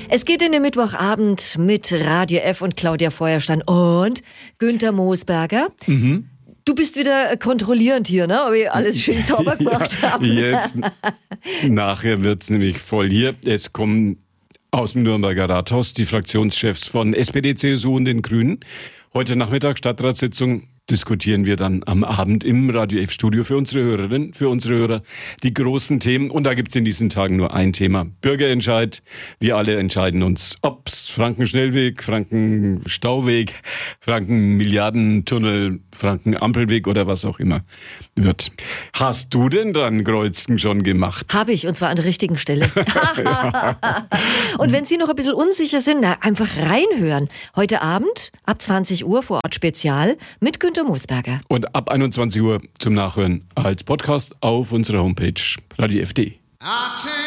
Es geht in den Mittwochabend mit Radio F und Claudia Feuerstein und Günther Moosberger. Mhm. Du bist wieder kontrollierend hier, ne? Ob ich alles schön sauber gemacht habe. Jetzt, nachher wird's nämlich voll hier. Es kommen aus dem Nürnberger Rathaus die Fraktionschefs von SPD, CSU und den Grünen. Heute Nachmittag Stadtratssitzung. Diskutieren wir dann am Abend im Radio F-Studio für unsere Hörerinnen, für unsere Hörer die großen Themen. Und da gibt's in diesen Tagen nur ein Thema. Bürgerentscheid. Wir alle entscheiden uns, ob's Franken-Schnellweg, Franken-Stauweg, Franken-Milliardentunnel, Franken-Ampelweg oder was auch immer wird. Hast du denn dann Kreuzken schon gemacht? Habe ich, und zwar an der richtigen Stelle. Und wenn Sie noch ein bisschen unsicher sind, einfach reinhören. Heute Abend ab 20 Uhr vor Ort Spezial mit Günther Moosberger. Und ab 21 Uhr zum Nachhören als Podcast auf unserer Homepage Radio FD.